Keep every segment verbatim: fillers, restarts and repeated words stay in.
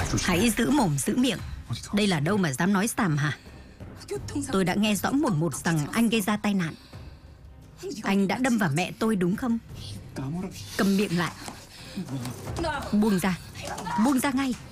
Hãy giữ mồm giữ miệng. Đây là đâu mà dám nói xàm hả? Tôi đã nghe rõ một một rằng anh gây ra tai nạn. Anh đã đâm vào mẹ tôi đúng không? Cầm miệng lại. Buông ra. Buông ra ngay.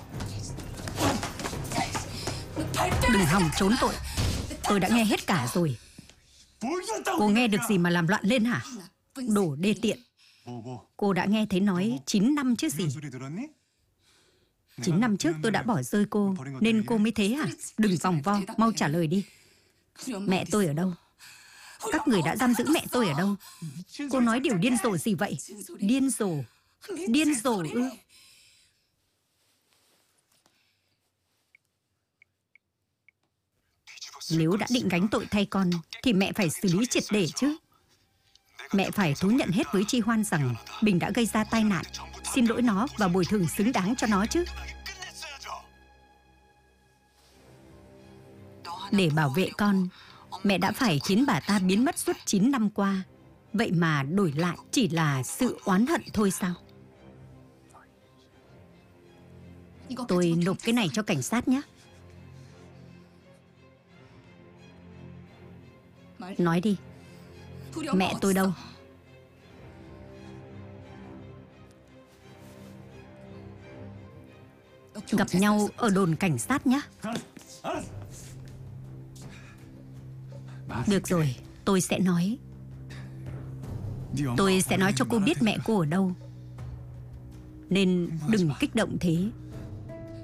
Đừng hòng trốn tội. Tôi đã nghe hết cả rồi. Cô nghe được gì mà làm loạn lên hả? Đồ đê tiện. Cô đã nghe thấy nói chín năm chứ gì? Chín năm trước tôi đã bỏ rơi cô, nên cô mới thế hả? Đừng vòng vo, mau trả lời đi. Mẹ tôi ở đâu? Các người đã giam giữ mẹ tôi ở đâu? Cô nói điều điên rồ gì vậy? Điên rồ? Điên rồ ư? Nếu đã định gánh tội thay con thì mẹ phải xử lý triệt để chứ. Mẹ phải thú nhận hết với Chi Hoan rằng Bình đã gây ra tai nạn, xin lỗi nó và bồi thường xứng đáng cho nó chứ. Để bảo vệ con, mẹ đã phải khiến bà ta biến mất suốt chín năm qua. Vậy mà đổi lại chỉ là sự oán hận thôi sao? Tôi nộp cái này cho cảnh sát nhé. Nói đi. Mẹ tôi đâu? Gặp nhau ở đồn cảnh sát nhé. Được rồi, tôi sẽ nói. Tôi sẽ nói cho cô biết mẹ cô ở đâu. Nên đừng kích động thế.